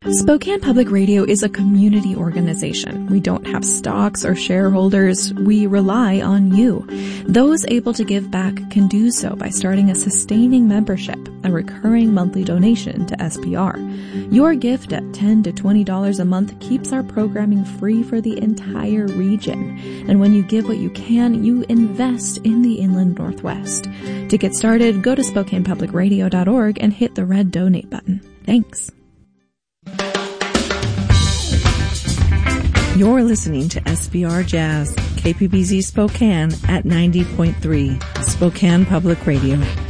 Spokane Public Radio is a community organization. We don't have stocks or shareholders. We rely on you. Those able to give back can do so by starting a sustaining membership, a recurring monthly donation to SPR. Your gift at $10 to $20 a month keeps our programming free for the entire region. And when you give what you can, you invest in the Inland Northwest. To get started, go to SpokanePublicRadio.org and hit the red donate button. Thanks. You're listening to SBR Jazz, KPBZ Spokane at 90.3, Spokane Public Radio.